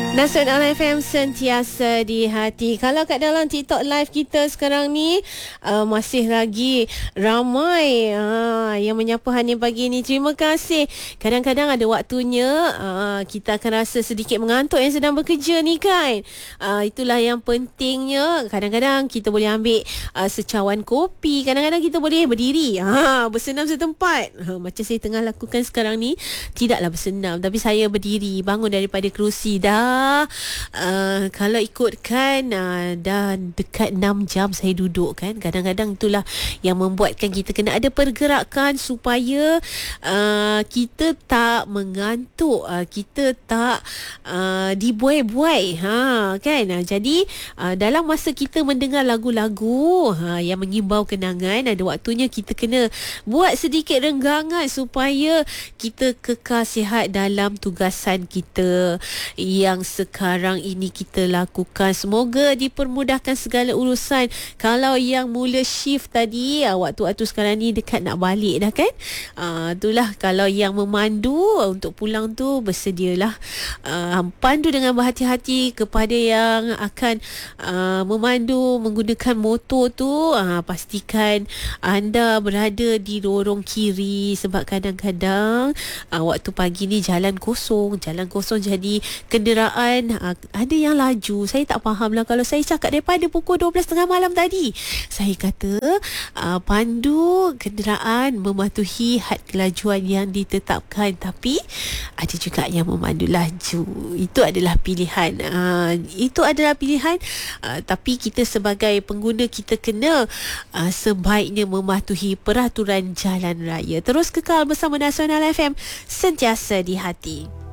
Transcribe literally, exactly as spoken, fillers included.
Nasional F M sentiasa di hati. Kalau kat dalam TikTok live kita sekarang ni uh, masih lagi ramai uh, yang menyapa Hani pagi ni. Terima kasih. Kadang-kadang ada waktunya uh, kita akan rasa sedikit mengantuk yang sedang bekerja ni kan. Uh, itulah yang pentingnya. Kadang-kadang kita boleh ambil uh, secawan kopi. Kadang-kadang kita boleh berdiri, uh, bersenam setempat. Uh, macam saya tengah lakukan sekarang ni, tidaklah bersenam tapi saya berdiri, bangun daripada kerusi dah. Uh, kalau ikutkan uh, dah dekat enam jam saya duduk kan. Kadang-kadang itulah yang membuatkan kita kena ada pergerakan supaya uh, kita tak mengantuk, uh, kita tak uh, dibuai-buai ha, kan. Uh, jadi uh, dalam masa kita mendengar lagu-lagu uh, yang mengimbau kenangan, ada waktunya kita kena buat sedikit renggangan supaya kita kekal sihat dalam tugasan kita yang sekarang ini kita lakukan. Semoga dipermudahkan segala urusan. Kalau yang mula shift tadi, waktu-waktu sekarang ni dekat nak balik dah kan. Uh, itulah kalau yang memandu untuk pulang tu, bersedialah. Uh, pandu dengan berhati-hati kepada yang akan uh, memandu menggunakan motor tu. Uh, pastikan anda berada di lorong kiri sebab kadang-kadang uh, waktu pagi ni jalan kosong. Jalan kosong jadi kenderaan Uh, ada yang laju. Saya tak faham lah. Kalau saya cakap daripada pukul dua belas tiga puluh malam tadi, saya kata uh, pandu kenderaan mematuhi had kelajuan yang ditetapkan, tapi ada juga yang memandu laju. Itu adalah pilihan. Uh, itu adalah pilihan. Uh, tapi kita sebagai pengguna, kita kena uh, sebaiknya mematuhi peraturan jalan raya. Terus kekal bersama Nasional F M, sentiasa di hati.